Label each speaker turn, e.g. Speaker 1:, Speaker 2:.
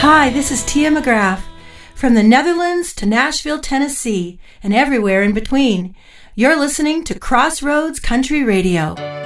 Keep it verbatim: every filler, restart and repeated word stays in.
Speaker 1: Hi, this is Tia McGrath. From the Netherlands to Nashville, Tennessee, and everywhere in between, you're listening to Crossroads Country Radio.